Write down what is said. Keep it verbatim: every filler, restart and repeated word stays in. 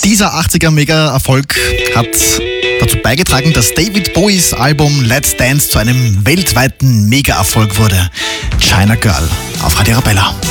Dieser achtziger-Mega-Erfolg hat dazu beigetragen, dass David Bowies Album Let's Dance zu einem weltweiten Mega-Erfolg wurde. China Girl auf Radio Arabella.